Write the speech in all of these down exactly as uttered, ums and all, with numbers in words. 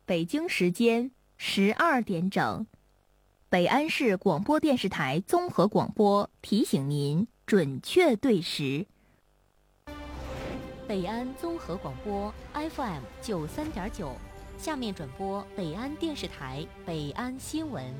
北京时间十二点整，北安市广播电视台综合广播提醒您准确对时。 北安综合广播 F M 九三点九，下面转播北安电视台北安新闻。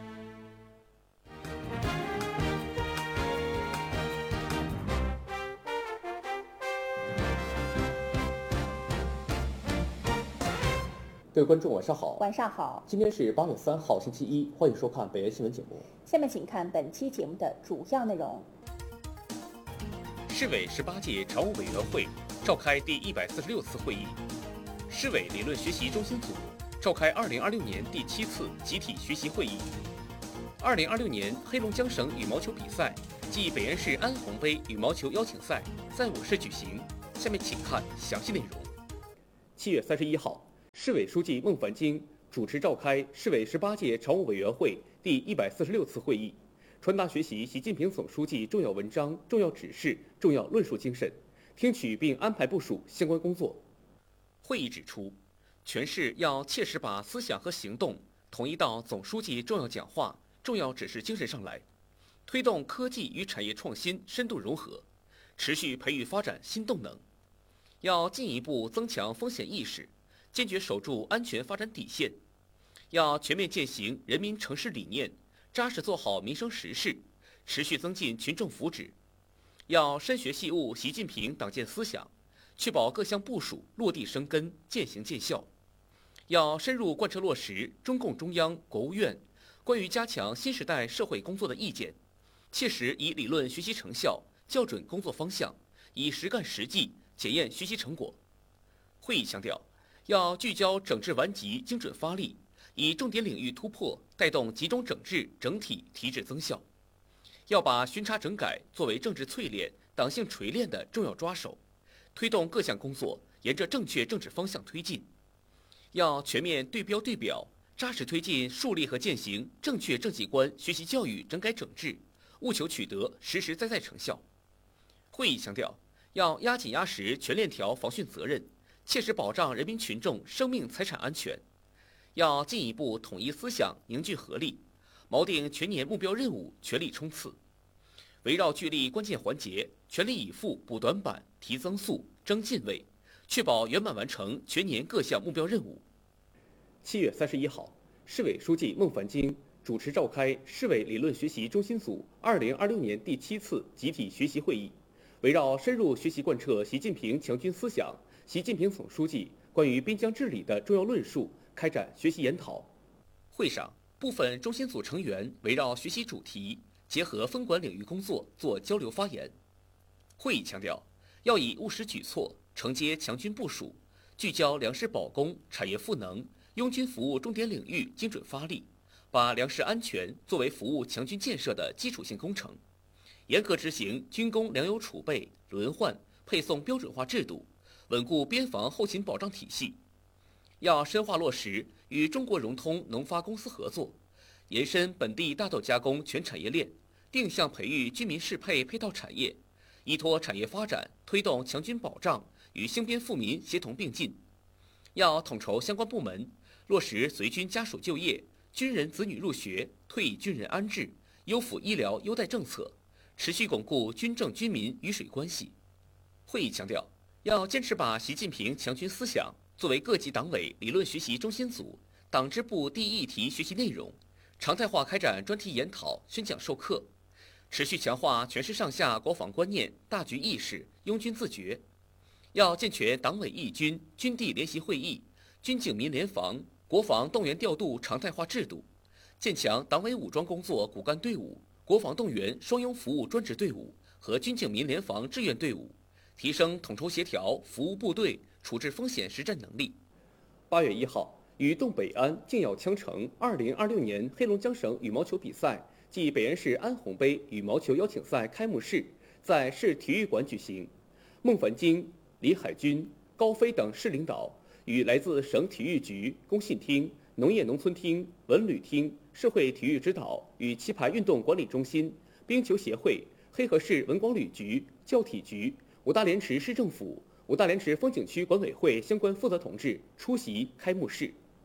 各位观众，晚上好。 晚上好。 今天是八月三号，星期一，欢迎收看北安新闻节目。 下面请看本期节目的主要内容。 市委十八届常务委员会召开第一百四十六次会议，市委理论学习中心组召开二零二六年第七次集体学习会议。二零二六年黑龙江省羽毛球比赛暨北安市安红杯羽毛球邀请赛在我市举行。下面请看详细内容。 七月三十一号。市委书记孟凡京主持召开市委十八届常务委员会第一百四十六次会议，传达学习习近平总书记重要文章、重要指示、重要论述精神，听取并安排部署相关工作。 会议指出，全市要切实把思想和行动统一到总书记重要讲话、重要指示精神上来，推动科技与产业创新深度融合，持续培育发展新动能。要进一步增强风险意识，坚决守住安全发展底线，要全面践行人民城市理念，扎实做好民生实事，持续增进群众福祉。要深学细悟习近平党建思想，确保各项部署落地生根、渐行渐效。要深入贯彻落实中共中央、国务院关于加强新时代社会工作的意见，切实以理论学习成效校准工作方向，以实干实际检验学习成果。会议强调，要聚焦整治顽疾精准发力，以重点领域突破带动集中整治整体提质增效。要把巡查整改作为政治淬炼、党性锤炼的重要抓手，推动各项工作沿着正确政治方向推进。要全面对标对表，扎实推进树立和践行正确政绩观学习教育整改整治，务求取得实实在在成效。会议强调，要压紧压实全链条防汛责任，切实保障人民群众生命财产安全。要进一步统一思想，凝聚合力，锚定全年目标任务，全力冲刺。围绕聚力关键环节，全力以赴补短板、提增速、争进位，确保圆满完成全年各项目标任务。 七月三十一号，市委书记孟凡京主持召开市委理论学习中心组二零二六年第七次集体学习会议，围绕深入学习贯彻习近平强军思想、习近平总书记关于边疆治理的重要论述开展学习研讨。 会上，部分中心组成员围绕学习主题，结合分管领域工作做交流发言。会议强调，要以务实举措承接强军部署，聚焦粮食保供、产业赋能、拥军服务重点领域精准发力，把粮食安全作为服务强军建设的基础性工程，严格执行军工粮油储备、轮换、配送标准化制度，稳固边防后勤保障体系。要深化落实与中国融通农发公司合作，延伸本地大豆加工全产业链，定向培育居民适配配套产业，依托产业发展推动强军保障与兴边富民协同并进。要统筹相关部门，落实随军家属就业、军人子女入学、退役军人安置、优抚医疗优待政策，持续巩固军政军民鱼水关系。会议强调，要坚持把习近平强军思想作为各级党委理论学习中心组、党支部第一议题学习内容，常态化开展专题研讨、宣讲授课，持续强化全市上下国防观念、大局意识、拥军自觉。要健全党委议军、军地联席会议、军警民联防、国防动员调度常态化制度，建强党委武装工作骨干队伍、国防动员双拥服务专职队伍和军警民联防志愿队伍，提升统筹协调服务部队处置风险实战能力。 八月一号，与动北安竞耀羌城二零二六年黑龙江省羽毛球比赛暨北安市安红杯羽毛球邀请赛开幕式在市体育馆举行。孟凡京、李海军、高飞等市领导与来自省体育局、工信厅、农业农村厅、文旅厅、社会体育指导与棋牌运动管理中心、冰球协会、黑河市文广旅局、教体局、五大连池市政府、五大连池风景区管委会相关负责同志出席开幕式。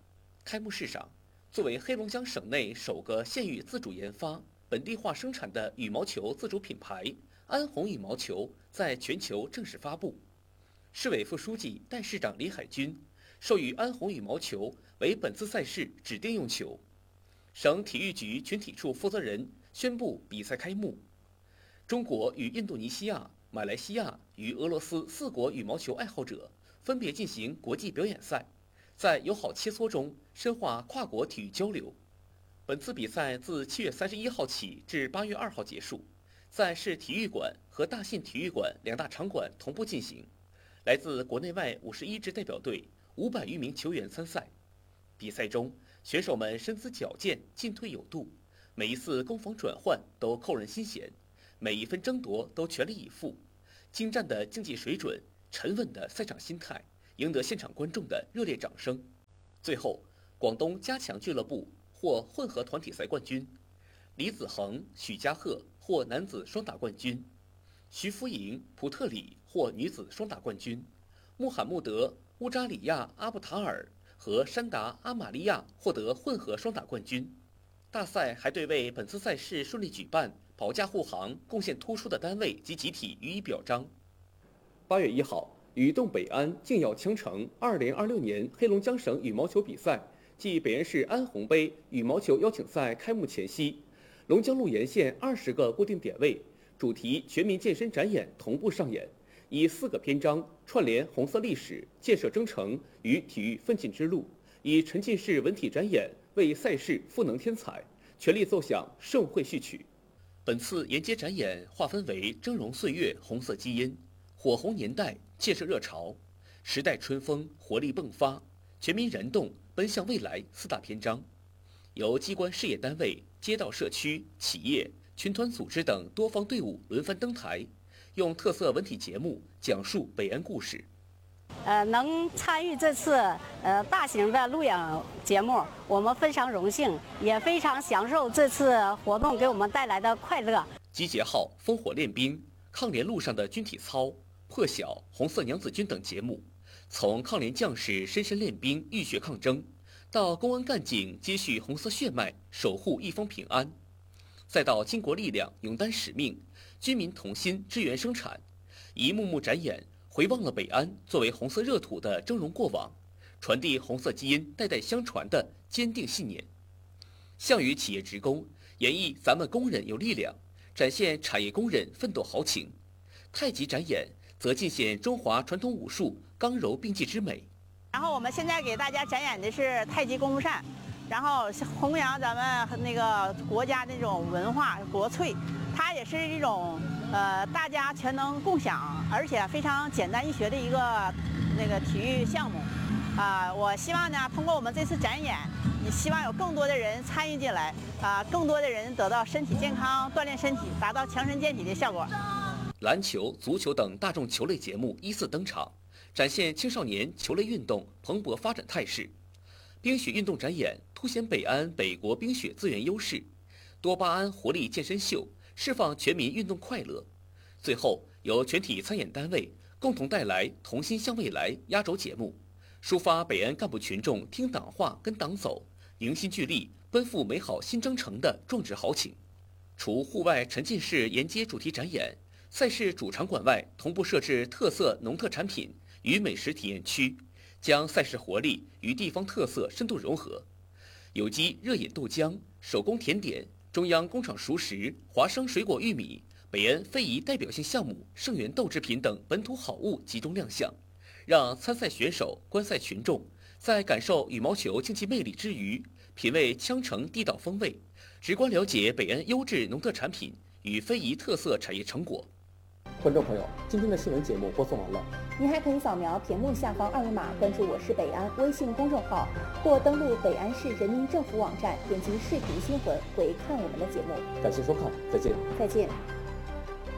开幕式上，作为黑龙江省内首个县域自主研发、本地化生产的羽毛球自主品牌安红羽毛球在全球正式发布。市委副书记、代市长李海军授予安红羽毛球为本次赛事指定用球。省体育局群体处负责人宣布比赛开幕。中国与印度尼西亚、马来西亚与俄罗斯四国羽毛球爱好者分别进行国际表演赛，在友好切磋中深化跨国体育交流。本次比赛自七月三十一号起至八月二号结束，在市体育馆和大信体育馆两大场馆同步进行。来自国内外五十一支代表队、五百余名球员参赛。比赛中，选手们身姿矫健，进退有度，每一次攻防转换都扣人心弦，每一分争夺都全力以赴。精湛的竞技水准，沉稳的赛场心态，赢得现场观众的热烈掌声。最后，广东加强俱乐部获混合团体赛冠军，李子恒、许家贺获男子双打冠军，徐福莹、普特里获女子双打冠军，穆罕默德、乌扎里亚、阿布塔尔和山达阿玛利亚获得混合双打冠军。大赛还对为本次赛事顺利举办、保驾护航贡献突出的单位及集体予以表彰。 八月一号，与动北安，竞耀羌城二零二六年黑龙江省羽毛球比赛暨北安市安红杯羽毛球邀请赛开幕前夕，龙江路沿线二十个固定点位主题全民健身展演同步上演，以四个篇章串联红色历史、建设征程与体育奋进之路，以沉浸式文体展演为赛事赋能添彩，全力奏响盛会序曲。 本次沿街展演划分为峥嵘岁月红色基因、火红年代建设热潮、时代春风活力迸发、全民燃动奔向未来四大篇章，由机关事业单位、街道社区、企业、群团组织等多方队伍轮番登台，用特色文体节目讲述北安故事。 呃，能参与这次呃大型的录影节目，我们非常荣幸，也非常享受这次活动给我们带来的快乐。 集结号、烽火练兵、抗联路上的军体操、破晓、红色娘子军等节目，从抗联将士深深练兵、浴血抗争，到公安干警接续红色血脉，守护一方平安，再到巾帼力量勇担使命，军民同心支援生产，一幕幕展演回望了北安作为红色热土的峥嵘过往，传递红色基因代代相传的坚定信念。项羽企业职工演绎咱们工人有力量，展现产业工人奋斗豪情。太极展演则尽显中华传统武术刚柔并济之美。 然后我们现在给大家展演的是太极功夫扇，然后弘扬咱们那个国家那种文化国粹，它也是一种呃大家全能共享，而且非常简单易学的一个那个体育项目。啊、呃，我希望呢，通过我们这次展演，也希望有更多的人参与进来，啊、呃，更多的人得到身体健康，锻炼身体，达到强身健体的效果。 篮球、足球等大众球类节目依次登场，展现青少年球类运动蓬勃发展态势。冰雪运动展演凸显北安北国冰雪资源优势，多巴胺活力健身秀释放全民运动快乐。最后，由全体参演单位共同带来同心向未来压轴节目，抒发北安干部群众听党话跟党走，凝心聚力奔赴美好新征程的壮志豪情。除户外沉浸式沿街主题展演，赛事主场馆外同步设置特色农特产品与美食体验区，将赛事活力与地方特色深度融合。有机热饮豆浆、手工甜点、中央工厂熟食、华生水果玉米、北安非遗代表性项目盛源豆制品等本土好物集中亮相，让参赛选手、观赛群众在感受羽毛球竞技魅力之余，品味羌城地道风味，直观了解北安优质农特产品与非遗特色产业成果。 观众朋友，今天的新闻节目播送完了。 您还可以扫描屏幕下方二维码，关注我是北安微信公众号，或登录北安市人民政府网站，点击视频新闻回看我们的节目。 感谢收看，再见。 再见。